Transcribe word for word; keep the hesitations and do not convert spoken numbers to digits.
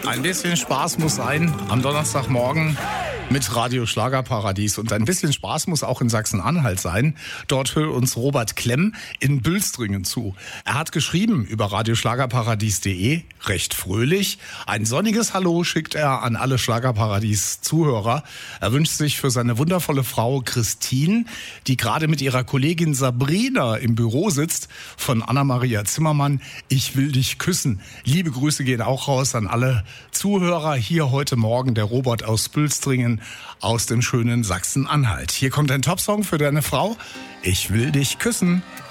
Ein bisschen Spaß muss sein am Donnerstagmorgen mit Radio Schlagerparadies. Und ein bisschen Spaß muss auch in Sachsen-Anhalt sein. Dort hört uns Robert Klemm in Bülstringen zu. Er hat geschrieben über radioschlagerparadies punkt de, recht fröhlich. Ein sonniges Hallo schickt er an alle Schlagerparadies-Zuhörer. Er wünscht sich für seine wundervolle Frau Christine, die gerade mit ihrer Kollegin Sabrina im Büro sitzt, von Anna-Maria Zimmermann, ich will dich küssen. Liebe Grüße gehen auch raus an alle Zuhörer. Hier heute Morgen der Robert aus Bülstringen aus dem schönen Sachsen-Anhalt. Hier kommt ein Topsong für deine Frau. Ich will dich küssen.